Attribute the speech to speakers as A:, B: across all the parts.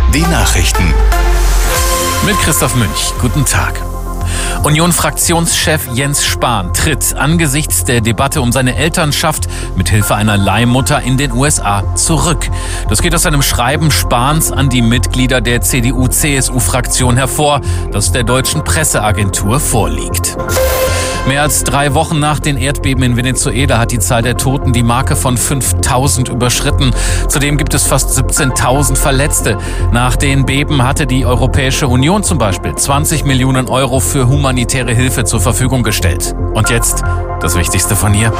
A: Die Nachrichten.
B: Mit Christoph Münch. Guten Tag. Union-Fraktionschef Jens Spahn tritt angesichts der Debatte um seine Elternschaft mit Hilfe einer Leihmutter in den USA zurück. Das geht aus einem Schreiben Spahns an die Mitglieder der CDU-CSU-Fraktion hervor, das der deutschen Presseagentur vorliegt. Mehr als 3 Wochen nach den Erdbeben in Venezuela hat die Zahl der Toten die Marke von 5.000 überschritten. Zudem gibt es fast 17.000 Verletzte. Nach den Beben hatte die Europäische Union zum Beispiel 20 Millionen Euro für humanitäre Hilfe zur Verfügung gestellt. Und jetzt das Wichtigste von hier.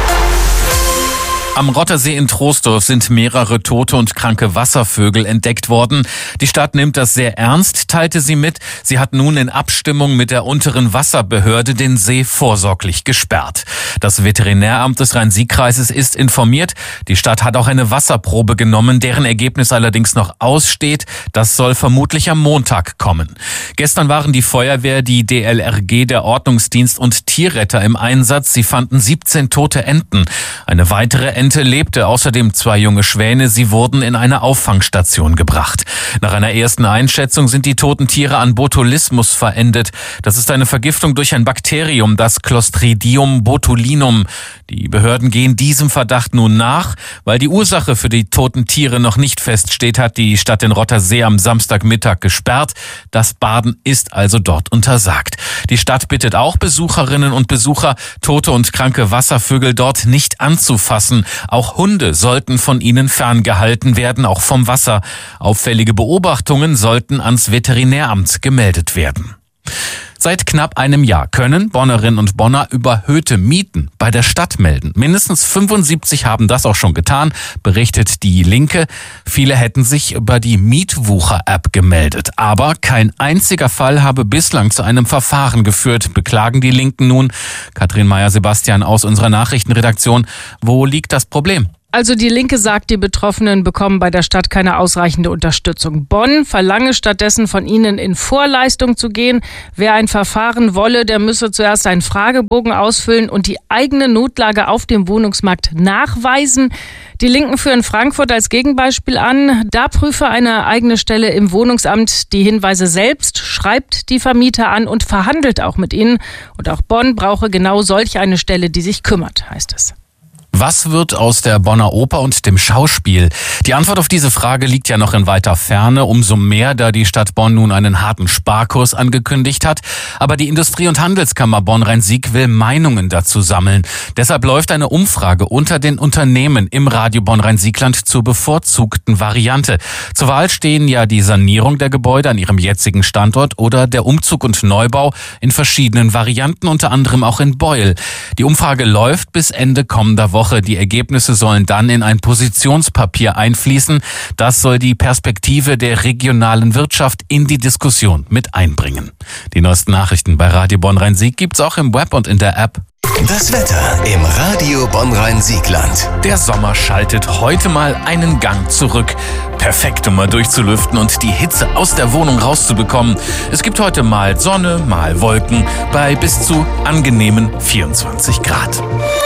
B: Am Rottersee in Troisdorf sind mehrere tote und kranke Wasservögel entdeckt worden. Die Stadt nimmt das sehr ernst, teilte sie mit. Sie hat nun in Abstimmung mit der unteren Wasserbehörde den See vorsorglich gesperrt. Das Veterinäramt des Rhein-Sieg-Kreises ist informiert. Die Stadt hat auch eine Wasserprobe genommen, deren Ergebnis allerdings noch aussteht. Das soll vermutlich am Montag kommen. Gestern waren die Feuerwehr, die DLRG, der Ordnungsdienst und Tierretter im Einsatz. Sie fanden 17 tote Enten. Eine weitere Ente lebte, außerdem 2 junge Schwäne. Sie wurden in eine Auffangstation gebracht. Nach einer ersten Einschätzung sind die toten Tiere an Botulismus verendet. Das ist eine Vergiftung durch ein Bakterium, das Clostridium botulinum. Die Behörden gehen diesem Verdacht nun nach. Weil die Ursache für die toten Tiere noch nicht feststeht, hat die Stadt den Rottersee am Samstagmittag gesperrt. Das Baden ist also dort untersagt. Die Stadt bittet auch Besucherinnen und Besucher, tote und kranke Wasservögel dort nicht anzufassen. Auch Hunde sollten von ihnen ferngehalten werden, auch vom Wasser. Auffällige Beobachtungen sollten ans Veterinäramt gemeldet werden. Seit knapp einem Jahr können Bonnerinnen und Bonner überhöhte Mieten bei der Stadt melden. Mindestens 75 haben das auch schon getan, berichtet die Linke. Viele hätten sich über die Mietwucher-App gemeldet. Aber kein einziger Fall habe bislang zu einem Verfahren geführt, beklagen die Linken nun. Katrin Meyer-Sebastian aus unserer Nachrichtenredaktion. Wo liegt das Problem?
C: Also die Linke sagt, die Betroffenen bekommen bei der Stadt keine ausreichende Unterstützung. Bonn verlange stattdessen von ihnen in Vorleistung zu gehen. Wer ein Verfahren wolle, der müsse zuerst einen Fragebogen ausfüllen und die eigene Notlage auf dem Wohnungsmarkt nachweisen. Die Linken führen Frankfurt als Gegenbeispiel an. Da prüfe eine eigene Stelle im Wohnungsamt die Hinweise selbst, schreibt die Vermieter an und verhandelt auch mit ihnen. Und auch Bonn brauche genau solch eine Stelle, die sich kümmert, heißt es.
B: Was wird aus der Bonner Oper und dem Schauspiel? Die Antwort auf diese Frage liegt ja noch in weiter Ferne, umso mehr, da die Stadt Bonn nun einen harten Sparkurs angekündigt hat. Aber die Industrie- und Handelskammer Bonn-Rhein-Sieg will Meinungen dazu sammeln. Deshalb läuft eine Umfrage unter den Unternehmen im Radio Bonn-Rhein-Siegland zur bevorzugten Variante. Zur Wahl stehen ja die Sanierung der Gebäude an ihrem jetzigen Standort oder der Umzug und Neubau in verschiedenen Varianten, unter anderem auch in Beuel. Die Umfrage läuft bis Ende kommender Woche. Die Ergebnisse sollen dann in ein Positionspapier einfließen. Das soll die Perspektive der regionalen Wirtschaft in die Diskussion mit einbringen. Die neuesten Nachrichten bei Radio Bonn-Rhein-Sieg gibt's auch im Web und in der App.
A: Das Wetter im Radio Bonn-Rhein-Siegland.
B: Der Sommer schaltet heute mal einen Gang zurück. Perfekt, um mal durchzulüften und die Hitze aus der Wohnung rauszubekommen. Es gibt heute mal Sonne, mal Wolken bei bis zu angenehmen 24 Grad.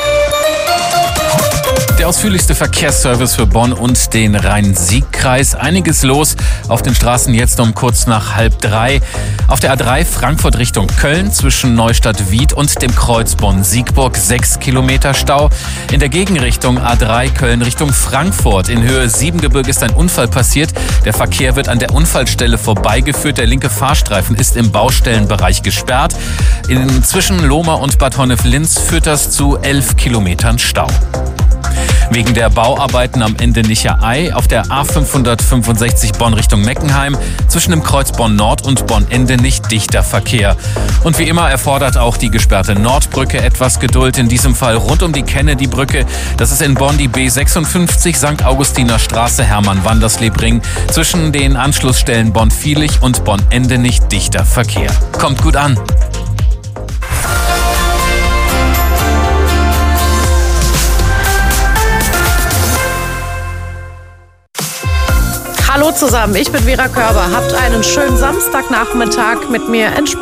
B: Der ausführlichste Verkehrsservice für Bonn und den Rhein-Sieg-Kreis. Einiges los auf den Straßen jetzt um kurz nach 2:30. Auf der A3 Frankfurt Richtung Köln zwischen Neustadt-Wied und dem Kreuz Bonn-Siegburg 6 Kilometer Stau. In der Gegenrichtung A3 Köln Richtung Frankfurt in Höhe Siebengebirge ist ein Unfall passiert. Der Verkehr wird an der Unfallstelle vorbeigeführt. Der linke Fahrstreifen ist im Baustellenbereich gesperrt. Zwischen Lohmar und Bad Honnef-Linz führt das zu 11 Kilometern Stau. Wegen der Bauarbeiten am Endenicher Ei auf der A565 Bonn Richtung Meckenheim zwischen dem Kreuz Bonn Nord und Bonn Endenich dichter Verkehr. Und wie immer erfordert auch die gesperrte Nordbrücke etwas Geduld. In diesem Fall rund um die Kennedy-Brücke. Das ist in Bonn die B56 St. Augustiner Straße Hermann-Wandersleb-Ring. Zwischen den Anschlussstellen Bonn-Viehlich und Bonn Endenich dichter Verkehr. Kommt gut an.
D: Hallo zusammen, ich bin Vera Körber. Habt einen schönen Samstagnachmittag mit mir.